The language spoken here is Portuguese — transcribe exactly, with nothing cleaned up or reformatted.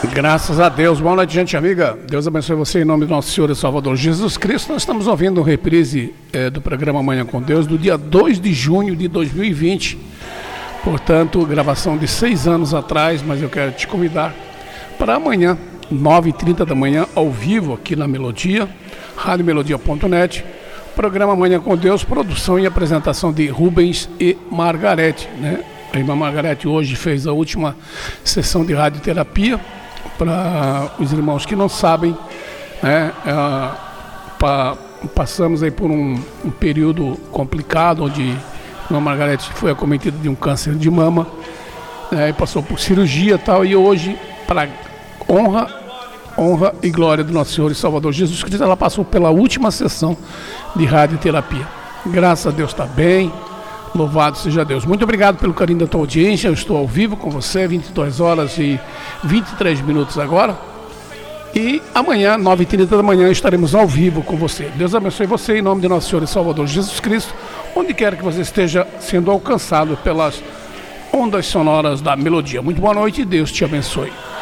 Graças a Deus. Boa noite, gente amiga. Deus abençoe você em nome do nosso Senhor e Salvador Jesus Cristo. Nós estamos ouvindo um reprise eh, do programa Manhã com Deus do dia dois de junho de dois mil e vinte. Portanto, gravação de seis anos atrás, mas eu quero te convidar para amanhã, nove e trinta da manhã, ao vivo aqui na Melodia, rádio melodia ponto net. Programa Manhã com Deus, produção e apresentação de Rubens e Margarete, né? A irmã Margarete hoje fez a última sessão de radioterapia. Para os irmãos que não sabem, né, é, pa, passamos aí por um, um período complicado, onde a irmã Margarete foi acometida de um câncer de mama, né, e passou por cirurgia e tal, e hoje, para honra, honra e glória do nosso Senhor e Salvador Jesus Cristo, ela passou pela última sessão de radioterapia. Graças a Deus está bem, louvado seja Deus. Muito obrigado pelo carinho da tua audiência. Eu estou ao vivo com você, vinte e duas horas e vinte e três minutos agora. E amanhã, nove e trinta da manhã, estaremos ao vivo com você. Deus abençoe você em nome de nosso Senhor e Salvador Jesus Cristo, onde quer que você esteja sendo alcançado pelas ondas sonoras da Melodia. Muito boa noite e Deus te abençoe.